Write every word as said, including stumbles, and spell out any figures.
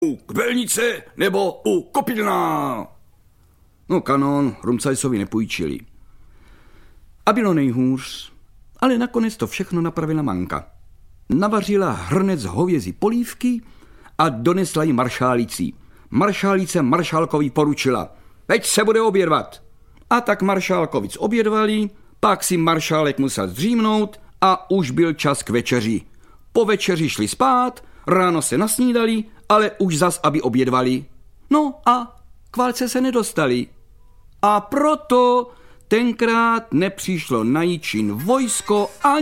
u Kbelnice nebo u Kopilná. No kanon Rumcajsovi nepůjčili. A bylo nejhůř, ale nakonec to všechno napravila manka. Navařila hrnec hovězí polívky a donesla ji maršálicí. Maršálice maršálkovi poručila: teď se bude obědvat. A tak maršálkovic obědvali, pak si maršálek musel zdřímnout a už byl čas k večeři. Po večeři šli spát, ráno se nasnídali, ale už zas, aby obědvali. No a k válce se nedostali. A proto tenkrát nepřišlo na Jičín vojsko ani